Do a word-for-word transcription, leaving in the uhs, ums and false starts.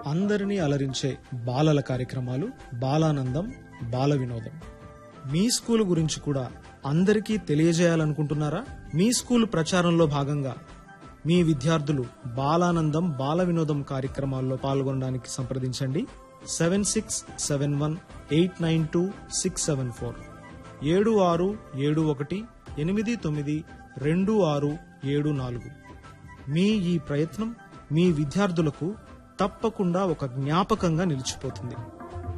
అందరినీ అలరించే బాలల కార్యక్రమాలు, బాలానందం, బాల వినోదం. మీ స్కూల్ గురించి కూడా అందరికీ తెలియజేయాలనుకుంటున్నారా? మీ స్కూల్ ప్రచారంలో భాగంగా మీ విద్యార్థులు బాలానందం, బాల వినోదం కార్యక్రమాల్లో పాల్గొనడానికి సంప్రదించండి. Seven six seven one eight nine two six seven four ఏడు ఆరు ఏడు ఒకటి ఎనిమిది తొమ్మిది రెండు ఆరు ఏడు నాలుగు. మీ ఈ ప్రయత్నం మీ విద్యార్థులకు తప్పకుండా ఒక జ్ఞాపకంగా నిలిచిపోతుంది.